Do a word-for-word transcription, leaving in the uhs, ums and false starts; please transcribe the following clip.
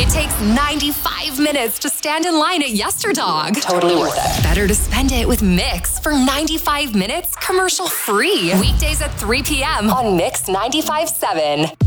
It takes ninety-five minutes to stand in line at YesterDog. Totally worth it. Better to spend it with Mix for ninety-five minutes commercial free. Weekdays at three p.m. on Mix ninety-five point seven.